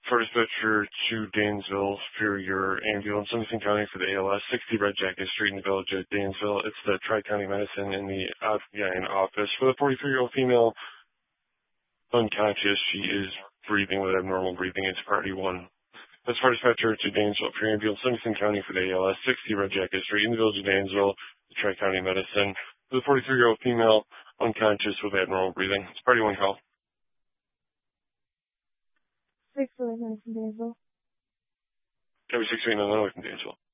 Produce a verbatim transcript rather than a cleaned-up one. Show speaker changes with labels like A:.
A: for dispatcher to Dansville for your ambulance, Livingston County for the A L S, sixty Red Jacket Street in the village of Dansville. It's the Tri-County Medicine in the uh, yeah, in office. For the forty-three-year-old female, unconscious, she is breathing with abnormal breathing. It's priority one. That's for dispatcher to Dansville for your ambulance, Livingston County for the A L S, sixty Red Jacket Street in the village of Dansville, the Tri-County Medicine. For the forty-three-year-old female, unconscious with abnormal breathing. It's priority one call.
B: Six Red Jacket Dansville.
A: Every six eight nine nine from Dansville.